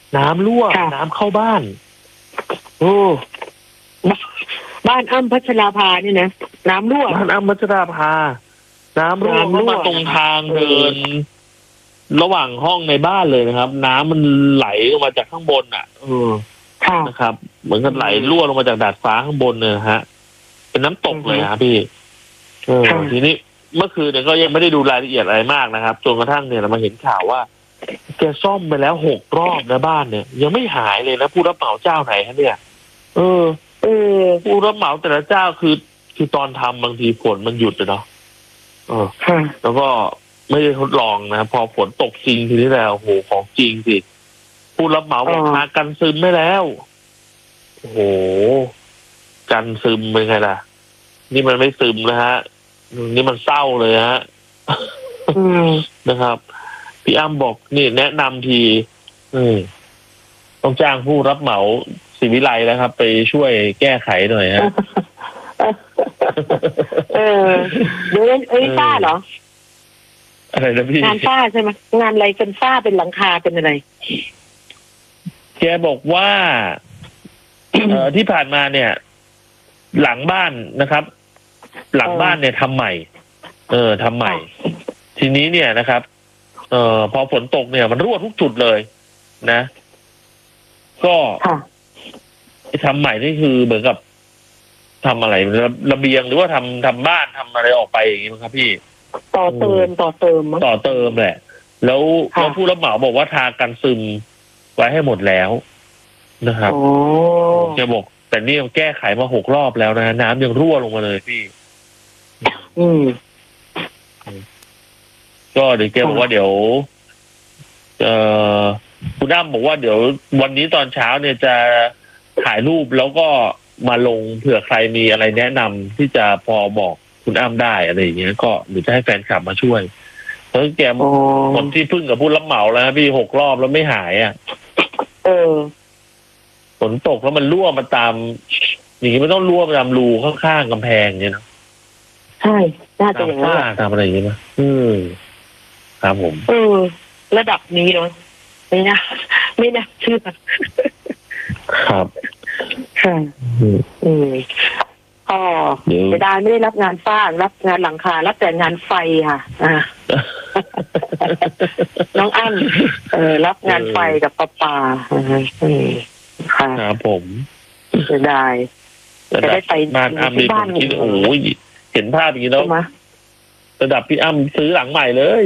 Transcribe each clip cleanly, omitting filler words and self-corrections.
น้ำรั่วน้ำเข้าบ้านโอ้บ้านอ้ำพัชราภานี่นะน้ำรั่วบ้านอ้ำพัชราภาน้ำรั่วเข้ามาตรงทางเดินระหว่างห้องในบ้านเลยนะครับน้ำมันไหลลงมาจากข้างบนอ่ะนะครับเหมือนกับไหลรั่วลงมาจากดาดฟ้าข้างบนเนี่ยฮะเป็นน้ำตกเลยครับพี่ทีนี้เมื่อคืนเนี่ยก็ยังไม่ได้ดูรายละเอียดอะไรมากนะครับจนกระทั่งเนี่ยเรามาเห็นข่าวว่าแกซ่อมไปแล้ว6 รอบนะบ้านเนี่ยยังไม่หายเลยนะผู้รับเหมาเจ้าไหนฮะเนี่ยผู้รับเหมาแต่ละเจ้าคือตอนทำบางทีฝนมันหยุดเนาะแล้วก็ไม่ได้ทดลองนะพอฝนตกจริงทีนี้แล้วโอ้โหของจริงสิผู้รับเหมาบอกทากันซึมไม่แล้วโอ้โหกันซึมเป็นไงล่ะนี่มันไม่ซึมนะฮะนี่มันเศร้าเลยฮะนะครับพี่อ้ำบอกนี่แนะนำทีต้องจ้างผู้รับเหมาศิวิไลแล้วครับ ไปช่วยแก้ไขหน่อยฮะเดี๋ยวฝ้าเหรออะไรนะพี่งานฝ้าใช่ไหมงานอะไรเป็นฝ้าเป็นหลังคาเป็นอะไรแกบอกว่าที่ผ่านมาเนี่ย หลังบ้านนะครับ หลังบ้านเนี่ยทำใหม่ทำใหม่ทีนี้เนี่ยนะครับพอฝนตกเนี่ยมันรั่วทุกจุดเลยนะก็ทำใหม่นี่คือเหมือนกับทำอะไรระเบียงหรือว่าทำบ้านทำอะไรออกไปอย่างนี้มั้งครับพี่ต่อเติมแหละแล้วผู้รับเหมาบอกว่าทากันซึมไว้ให้หมดแล้วนะครับจะบอกแต่นี่แก้ไขมา6 รอบแล้วนะน้ำยังรั่วลงมาเลยพี่ก็เดี๋ยวแกบอกว่าเดี๋ยวคุณอ้ำบอกว่าเดี๋ยววันนี้ตอนเช้าเนี่ยจะถ่ายรูปแล้วก็มาลงเผื่อใครมีอะไรแนะนำที่จะพอบอกคุณอ้ำได้อะไรอย่างเงี้ยก็หรือจะให้แฟนคลับมาช่วยเพราะแกคนที่พึ่งกับผู้รับเหมาแล้วพี่6 รอบแล้วไม่หายฝนตกแล้วมันรั่วมาตามอย่างนี้มันต้องรั่วมาตามรูข้างๆกำแพงเนี่ยนะใช่น่าจะอย่างนั้นตามอะไรอย่างนี้นะครับผมระดับนี้เนาะไม่น่าเชื่อครับค่ะก็เสียดายไม่ได้รับงานฝ้ารับงานหลังคารับแต่งานไฟค่ะน้องอ้ำรับงานไฟกับปาค่ะครับผมเสียดายจะได้ไปบ้านอ้ำที่บ้านโอ้ยเห็นภาพอย่างนี้แล้วระดับพี่อ้ำซื้อหลังใหม่เลย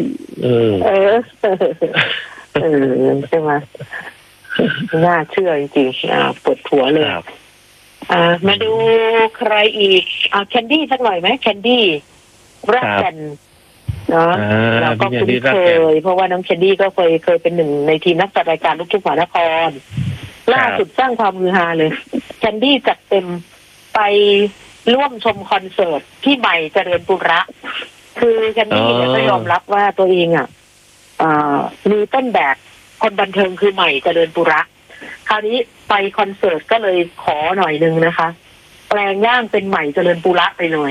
ใช่ไหมน่าเชื่อจริงๆปวดหัวเลยมาดูใครอีกแคนดี้สักหน่อยไหมแคนดี้รักกันเนาะเราก็คุ้นเคยเพราะว่าน้องแคนดี้ก็เคยเป็นหนึ่งในทีมนักจัดรายการลูกทุ่งมหานครล่าสุดสร้างความฮือฮาเลยแคนดี้จัดเต็มไปร่วมชมคอนเสิร์ตที่ใหม่เจริญปุระคือแคนดี้เนี่ยก็ยอมรับว่าตัวเองมีต้นแบบคนบันเทิงคือใหม่เจริญปุระคราวนี้ไปคอนเสิร์ตก็เลยขอหน่อยนึงนะคะแปลงร่างเป็นใหม่เจริญปุระไปเลย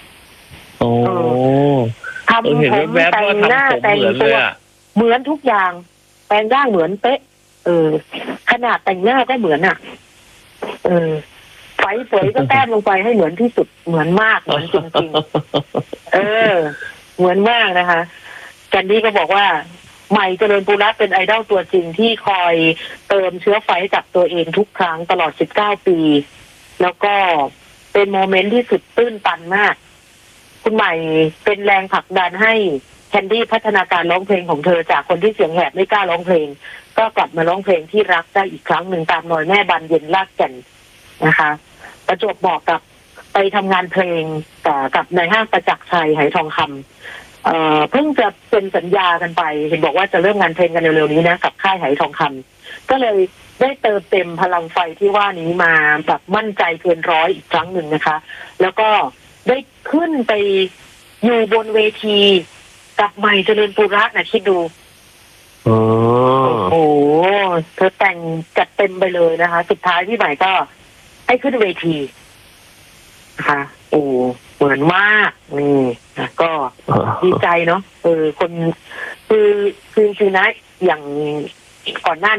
ทำผมแต่งหน้าแต่งตัวเหมือนทุกอย่างแปลงร่างเหมือนเป๊ะขนาดแต่งหน้าก็เหมือนไฟเผยก็แต้มลงไปให้เหมือนที่สุดเหมือนมากเหมือนจริงๆเหมือนมากนะคะแคนดี้ก็บอกว่าใหม่เจริญปุระเป็นไอดอลตัวจริงที่คอยเติมเชื้อไฟกับตัวเองทุกครั้งตลอด19 ปีแล้วก็เป็นโมเมนต์ที่สุดตื้นตันมากคุณใหม่เป็นแรงผลักดันให้แคนดี้พัฒนาการร้องเพลงของเธอจากคนที่เสียงแหบไม่กล้าร้องเพลงก็กลับมาร้องเพลงที่รักได้อีกครั้งหนึ่งตามรอยแม่บานเย็นลากแก่นนะคะประจวบบอกกับไปทำงานเพลงกับในห้างประจักษ์ชัยไหทองคำเพิ่งจะเป็นสัญญากันไปเห็นบอกว่าจะเริ่มงานเพลงกันเร็วๆนี้นะกับค่ายไหทองคำก็เลยได้เติมเต็มพลังไฟที่ว่านี้มาแบบมั่นใจเกินร้อยอีกครั้งหนึ่งนะคะแล้วก็ได้ขึ้นไปอยู่บนเวทีกับใหม่เจริญปุระนะคิดดูโอ้โหเธอแต่งจัดเต็มไปเลยนะคะสุดท้ายพี่ใหม่ก็ให้ขึ้นเวทีนะคะโอ้เหมือนมากนี่นะก็ดีใจเนาะคนคือนะอย่างก่อนหน้า